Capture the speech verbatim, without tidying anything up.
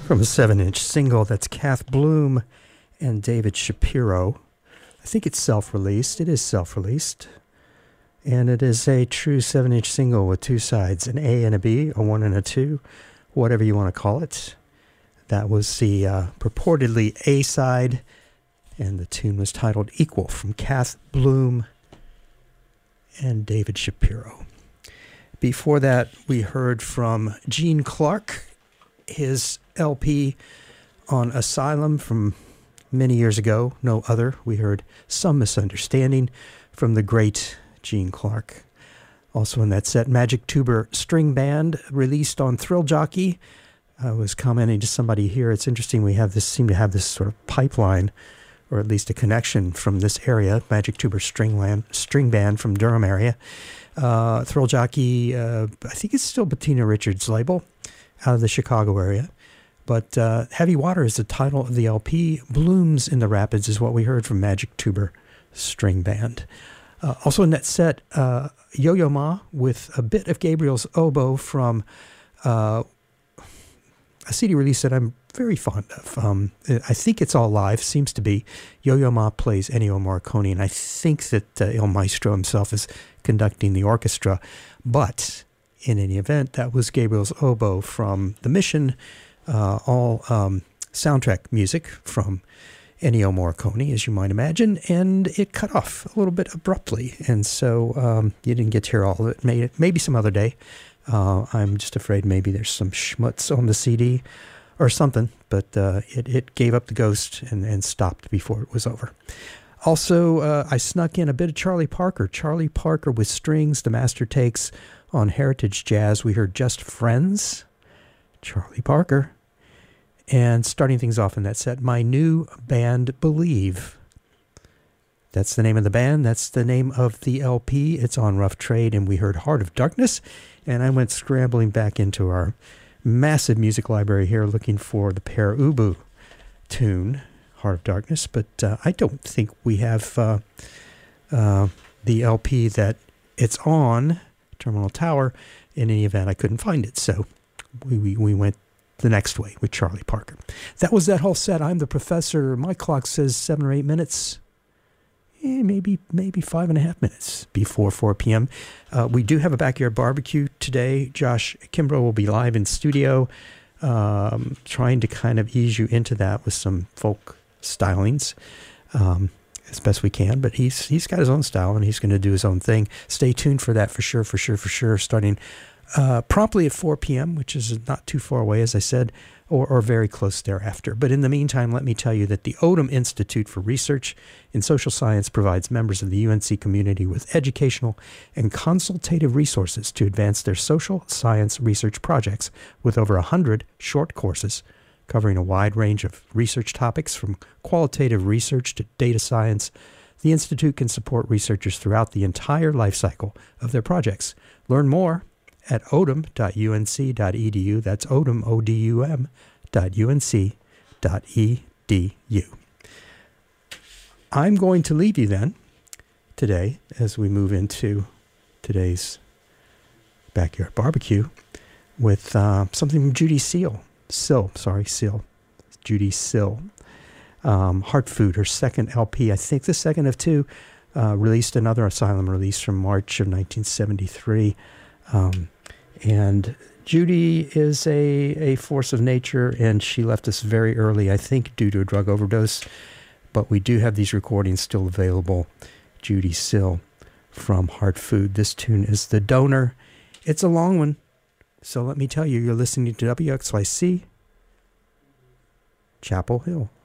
From a seven-inch single, that's Kath Bloom and David Shapiro. I think it's self-released. It is self-released. And it is a true seven-inch single with two sides, an A and a B, a one and a two, whatever you want to call it. That was the uh, purportedly A side, and the tune was titled Equal from Kath Bloom and David Shapiro. Before that, we heard from Gene Clark, his L P on Asylum from many years ago, no other. We heard Some Misunderstanding from the great Gene Clark. Also in that set, Magic Tuber String Band, released on Thrill Jockey. I was commenting to somebody here, it's interesting we have this, seem to have this sort of pipeline, or at least a connection from this area, Magic Tuber String, Land, String Band from Durham area. Uh, Thrill Jockey, uh, I think it's still Bettina Richards' label, out of the Chicago area. But uh, Heavy Water is the title of the L P. Blooms in the Rapids is what we heard from Magic Tuber String Band. Uh, also in that set, uh, Yo-Yo Ma with a bit of Gabriel's oboe from uh, a C D release that I'm very fond of. Um, I think it's all live, seems to be. Yo-Yo Ma plays Ennio Morricone, and I think that uh, Il Maestro himself is conducting the orchestra. But in any event, that was Gabriel's oboe from The Mission, uh, all um, soundtrack music from Ennio Morricone, as you might imagine, and it cut off a little bit abruptly, and so um, you didn't get to hear all of it. Maybe, maybe some other day. Uh, I'm just afraid maybe there's some schmutz on the C D or something, but uh, it, it gave up the ghost and, and stopped before it was over. Also, uh, I snuck in a bit of Charlie Parker. Charlie Parker with strings, the master takes on Heritage Jazz. We heard Just Friends, Charlie Parker. And starting things off in that set, my new band, Believe. That's the name of the band. That's the name of the L P. It's on Rough Trade, and we heard Heart of Darkness. And I went scrambling back into our massive music library here looking for the Pere Ubu tune, Heart of Darkness. But uh, I don't think we have uh, uh, the L P that it's on, Terminal Tower. In any event, I couldn't find it. So we, we, we went the next way with Charlie Parker. That was that whole set. I'm the professor. My clock says seven or eight minutes. Eh, maybe maybe five and a half minutes before four p.m. Uh, we do have a backyard barbecue today. Josh Kimbrough will be live in studio, um, trying to kind of ease you into that with some folk stylings um, as best we can. But he's he's got his own style, and he's going to do his own thing. Stay tuned for that for sure, for sure, for sure, starting uh, promptly at four p.m., which is not too far away, as I said, or, or very close thereafter. But in the meantime, let me tell you that the Odum Institute for Research in Social Science provides members of the U N C community with educational and consultative resources to advance their social science research projects with over one hundred short courses covering a wide range of research topics from qualitative research to data science. The Institute can support researchers throughout the entire life cycle of their projects. Learn more at odum dot u n c dot e d u. That's odum, O D U M, dot U N C dot E D U. I'm going to leave you then today as we move into today's backyard barbecue with uh, something from Judy Seal. Sill, sorry, Seal. Judy Sill. Um, Heart Food, her second L P, I think the second of two, uh, released another Asylum release from March of nineteen seventy-three. Um, and Judy is a, a force of nature, and she left us very early, I think, due to a drug overdose. But we do have these recordings still available. Judy Sill from Heart Food. This tune is The Donor. It's a long one, so let me tell you, you're listening to W X Y C, Chapel Hill.